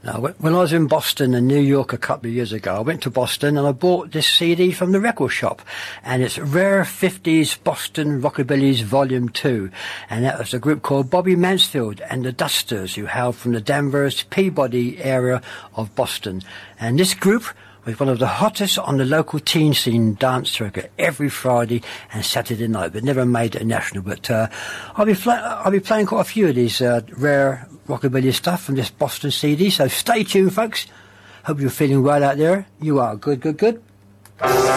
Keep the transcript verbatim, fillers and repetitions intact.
Now, when I was in Boston and New York a couple of years ago, I went to Boston and I bought this C D from the record shop, and it's Rare fifties Boston Rockabillys Volume two, and that was a group called Bobby Mansfield and the Dusters, who hailed from the Danvers, Peabody area of Boston. And this group was one of the hottest on the local teen scene dance circuit every Friday and Saturday night, but never made it national. But uh, I'll be I'll be playing quite a few of these uh, rare rockabilly stuff from this Boston C D. So stay tuned, folks. Hope you're feeling well out there. You are good, good, good.